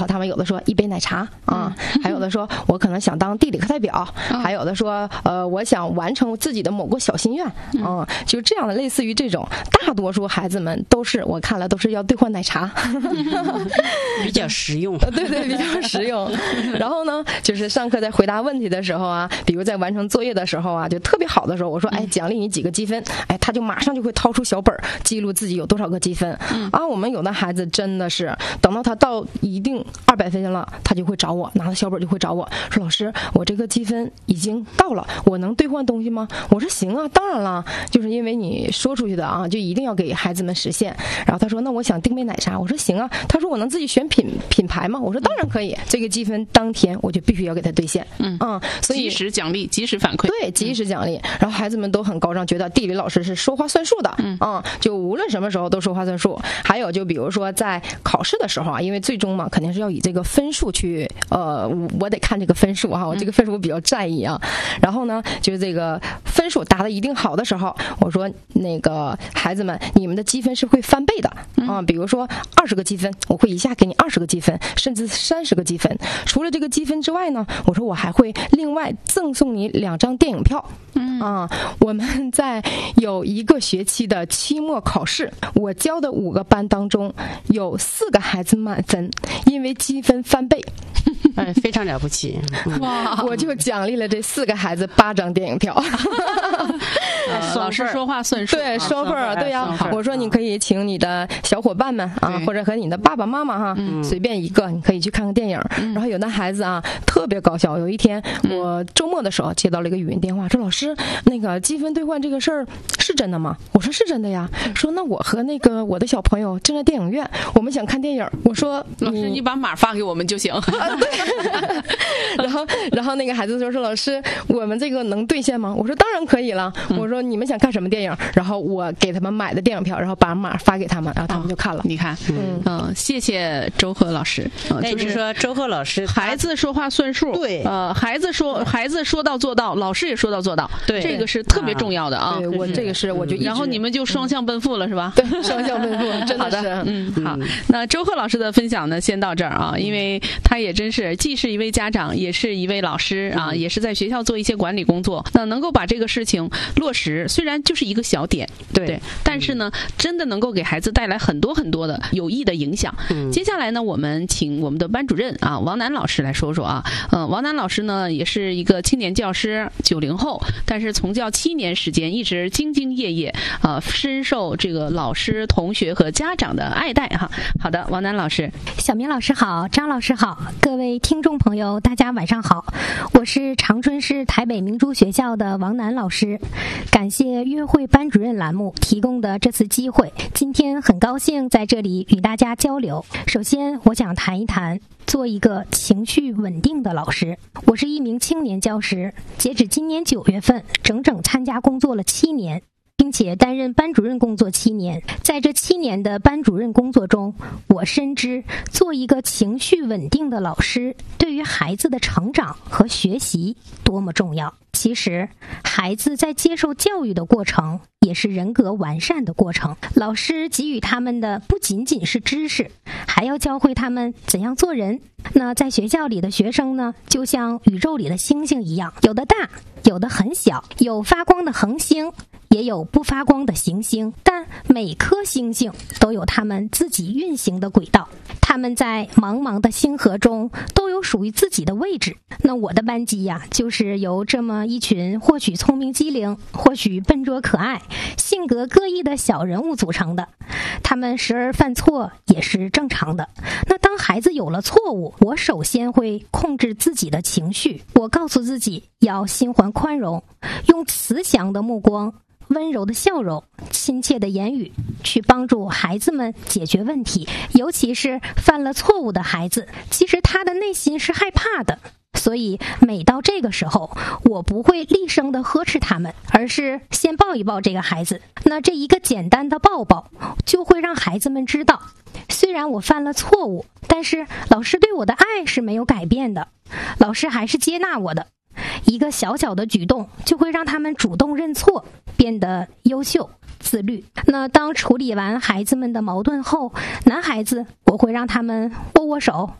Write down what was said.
后他们有的说一杯奶茶啊，还有的说我可能想当地理课代表，还有的说我想完成自己的某个小心愿啊，就这样的，类似于这种，大多数孩子们都是我看了都是要兑换奶茶， 比较实用。 对对，比较实用。然后呢，就是上课在回答问题的时候啊，比如在完成作业的时候啊，就特别好的时候，我说哎，奖励你几个积分，哎，他就马上就会掏出小本记录自己有多少个积分啊。我们有的孩子真的是等到他到一定200分了，他就会找我，拿着小本就会找我说，老师，我这个积分已经到了，我能兑换东西吗？我说行啊，当然了，就是因为你说出去的啊，就一定要给孩子们实现。然后他说那我想订杯奶茶，我说行啊。他说我能自己选品牌吗？我说当然可以，这个积分当天我就必须要给他兑现。 所以及时奖励，及时反馈。 对，及时奖励。然后孩子们都很高涨，觉得地理老师是说话算数的。就无论什么时候都说话算数。还有就比如说在考试的时候啊，因为最终嘛肯定是要以这个分数去我得看这个分数哈，我这个分数我比较在意啊。然后呢，就是这个分数达到一定好的时候，我说那个孩子们，你们的积分是会翻倍的比如说20个积分，我会一下给你20个积分，甚至30个积分。除了这个积分之外呢，我说我还会另外赠送你2张电影票。我们在有1个学期的期末考试，我教的5个班当中有4个孩子满分，因为积分翻倍。 非常了不起。 哇！我就奖励了这4个孩子8张电影票。 老师说话算数， 对，双份儿，对呀。我说你可以请你的小伙伴们啊，或者和你的爸爸妈妈哈，随便一个，你可以去看看电影。然后有的孩子啊特别搞笑，有一天我周末的时候接到了一个语音电话，说老师，那个积分兑换这个事儿是真的吗？我说是真的呀。说那我和那个我的小朋友正在电影院，我们想看电影。我说老师你把码发给我们就行。 然后那个孩子说老师，我们这个能兑现吗？我说当然可以了。我说你们想看什么电影？然后我给他们买的电影票，然后把码发给他们，然后他们就看了。 你看，谢谢周贺老师。 就是说周贺老师， 孩子说话算数， 对， 孩子说到做到，老师也说到做到， 对， 这个是特别重要的啊。 对，我这个是我就然后你们就双向奔赴了是吧？ 对，双向奔赴，真的是。 好，那周贺老师的分享呢，先到这儿啊，因为他也真是既是一位家长，也是一位老师啊，也是在学校做一些管理工作。那能够把这个事情落实，虽然就是一个小点，对，但是呢，真的能够给孩子带来很多很多的有益的影响。接下来呢，我们请我们的班主任啊，王楠老师来说说啊。王楠老师呢，也是一个青年教师，90后，但是从教7年时间，一直兢兢业业啊，深受这个老师、同学和家长的爱戴哈。好的，王楠老师。 小明老师好，张老师好，各位听众朋友大家晚上好，我是长春市台北明珠学校的王楠老师，感谢约会班主任栏目提供的这次机会，今天很高兴在这里与大家交流。首先我想谈一谈做一个情绪稳定的老师。我是一名青年教师，截止今年9月份整整参加工作了7年，并且担任班主任工作7年。在这7年的班主任工作中，我深知做一个情绪稳定的老师对于孩子的成长和学习多么重要。其实孩子在接受教育的过程也是人格完善的过程，老师给予他们的不仅仅是知识，还要教会他们怎样做人。那在学校里的学生呢，就像宇宙里的星星一样，有的大，有的很小，有发光的恒星，也有不发光的行星，但每颗星星都有他们自己运行的轨道，他们在茫茫的星河中都有属于自己的位置。那我的班级呀，就是由这么一群或许聪明机灵，或许笨拙可爱，性格各异的小人物组成的。他们时而犯错也是正常的。那当孩子有了错误，我首先会控制自己的情绪，我告诉自己要心怀宽容，用慈祥的目光，温柔的笑容，亲切的言语去帮助孩子们解决问题。尤其是犯了错误的孩子，其实他的内心是害怕的，所以每到这个时候，我不会厉声的呵斥他们，而是先抱一抱这个孩子。那这一个简单的抱抱就会让孩子们知道，虽然我犯了错误，但是老师对我的爱是没有改变的，老师还是接纳我的。一个小小的举动就会让他们主动认错，变得优秀自律。那当处理完孩子们的矛盾后，男孩子我会让他们握握手，